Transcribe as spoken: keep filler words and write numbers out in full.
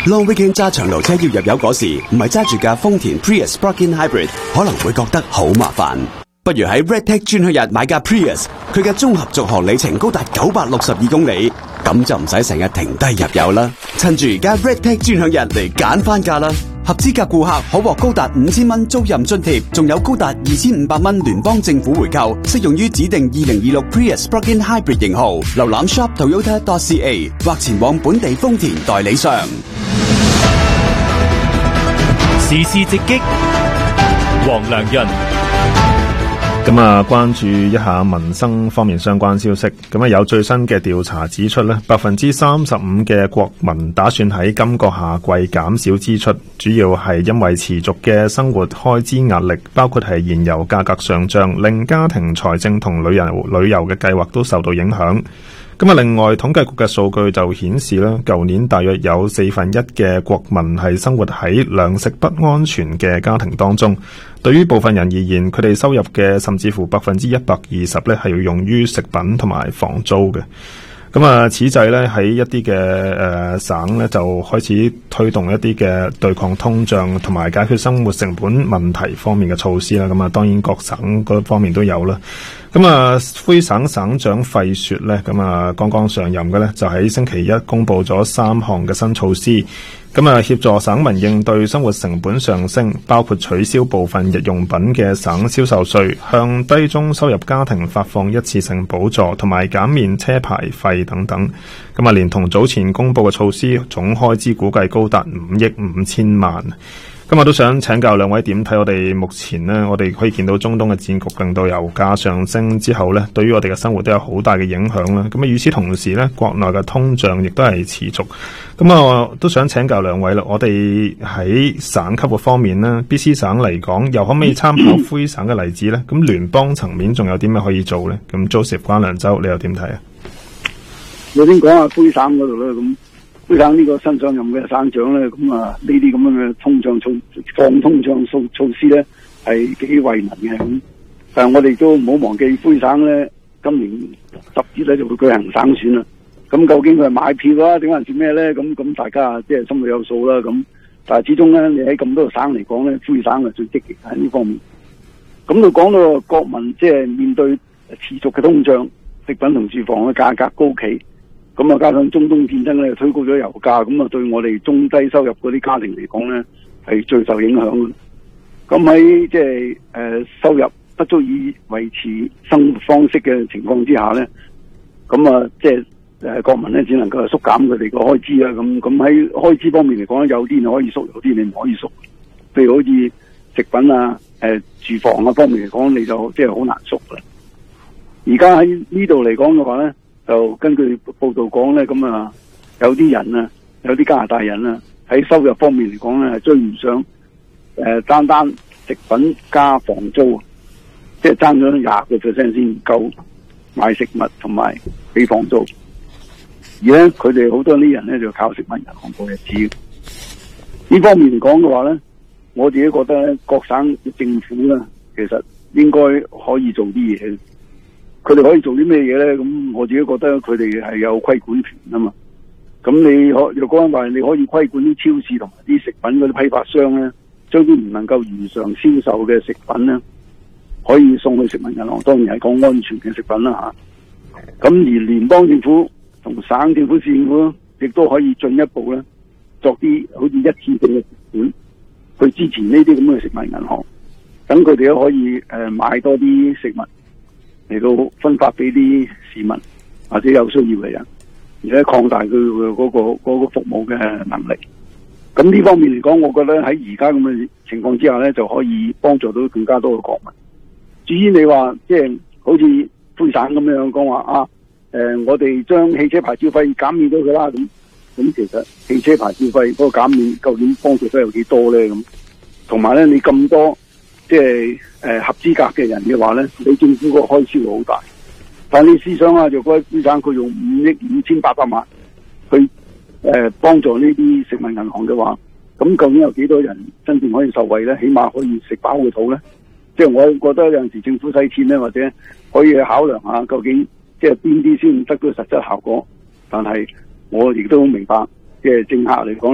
Long Weekend 揸長途車要入油嗰時，唔係揸住架豐田 Prius Plug-in Hybrid， 可能會覺得好麻煩。不如喺 Redtech 專區日買架 Prius， 佢嘅綜合續航里程高達九百六十二公里，咁就唔使成日停低入油啦。趁住而家 Redtech 專享日嚟揀翻價啦！合資格顧客可獲高達五千蚊租賃津貼，仲有高達二千五百蚊聯邦政府回購，適用於指定二零二六 Prius Plug-in Hybrid 型號。瀏覽 shop toyota dot c a 或前往本地豐田代理商。 時事直擊，黃良潤。 咁啊，關注一下民生方面相關消息。咁啊，有最新嘅調查指出呢，百分之三十五嘅國民打算喺今個夏季減少支出，主要係因為持續嘅生活開支壓力，包括係燃油價格上漲，令家庭財政同旅遊旅遊嘅計劃都受到影響。咁啊，另外統計局嘅數據就顯示咧，舊年大約有四分一嘅國民係生活喺糧食不安全嘅家庭當中。對於部分人而言，佢哋收入嘅甚至乎百分之一百二十咧係要用於食品同埋房租嘅。咁啊，此際咧喺一啲嘅誒省咧就開始推動一啲嘅對抗通脹同埋解決生活成本問題方面嘅措施啦。咁啊，當然各省嗰方面都有啦。咁啊，魁省省長費雪咧，咁啊剛剛上任嘅咧，就喺星期一公布咗三項嘅新措施。咁啊，協助省民應對生活成本上升，包括取消部分日用品嘅省銷售稅，向低中收入家庭發放一次性補助，同埋減免車牌費等等。咁啊，連同早前公布嘅措施，總開支估計高達五億五千萬。今日都想請教兩位點睇我哋目前呢，我哋可以見到中東嘅戰局令到油價上升之後呢，對於我哋嘅生活都有好大嘅影響啦。咁啊，與此同時呢，國內嘅通脹亦都係持續。咁啊，都想請教兩位啦，我哋喺省級嘅方面呢 B C 省嚟講，又可唔可以參考魁省嘅例子呢？咁聯邦層面仲有啲咩可以做呢？咁 Joseph 關良州，你又點睇啊？ 我先講下魁省嗰度啦，咁。魁省呢個新上任嘅省長咧，咁啊呢啲咁樣嘅通脹措放通脹措措施咧係幾惠民嘅。咁但係我哋都唔好忘記魁省咧，今年十月咧就會舉行省選啦。咁究竟佢係買票啦，定還是咩咧？咁咁大家即係心裏有數啦。咁但係始終咧，你喺咁多個省嚟講咧，魁省係最積極喺呢方面。咁到講到國民即係面對持續嘅通脹，食品同住房嘅價格高企。咁啊，加上中東戰爭咧，推高咗油價，咁啊，對我哋中低收入嗰啲家庭嚟講咧，係最受影響嘅。咁喺即係誒收入不足以維持生活方式嘅情況之下咧，咁啊，即係誒國民咧只能夠縮減佢哋個開支啦。咁咁喺開支方面嚟講咧，有啲你可以縮，有啲你唔可以縮。譬如好似食品啊、誒、呃、住房啊方面嚟講，你就即係好難縮啦。而家喺呢度嚟講嘅話咧，就根據報道講咧，咁啊有啲人啊，有啲加拿大人啊，喺收入方面嚟講咧，係追唔上誒、呃、單單食品加房租，即係爭咗廿個 percent 先夠買食物同埋俾房租。而咧佢哋好多呢人咧就靠食物銀行過日子。呢方面嚟講嘅話咧，我自己覺得咧，各省嘅政府咧，其實應該可以做啲嘢。佢哋可以做啲咩嘢咧？咁我自己覺得佢哋係有規管權啊嘛。咁你可若果話你可以規管啲超市同埋啲食品嗰啲批發商咧，將啲唔能夠如常銷售嘅食品咧，可以送去食物銀行。當然係講安全嘅食品啦吓。咁而聯邦政府同省政府、市政府亦都可以進一步咧，作啲好似一次性嘅款去支持呢啲咁嘅食物銀行，等佢哋都可以誒、呃、買多啲食物嚟到分發俾啲市民或者有需要嘅人，而且擴大佢嘅嗰個嗰、嗰個服務嘅能力。咁呢方面嚟講，我覺得喺而家咁嘅情況之下咧，就可以幫助到更加多嘅國民。至於你話即係好似魁省咁樣講話啊，誒、呃，我哋將汽車牌照費減免咗佢啦，咁咁其實汽車牌照費嗰個減免究竟幫助得有幾多咧？咁同埋咧，你咁多。即係誒合資格嘅人嘅話咧，你政府個開銷好大。但係你思想下，若果魁省佢用五億五千八百萬去誒幫、呃、助呢啲食物銀行嘅話，咁究竟有幾多人真正可以受惠咧？起碼可以食飽個肚咧。即係我覺得有陣時政府使錢咧，或者可以去考量下究竟即係邊啲先得到實質效果。但係我亦都明白，即係政客嚟講。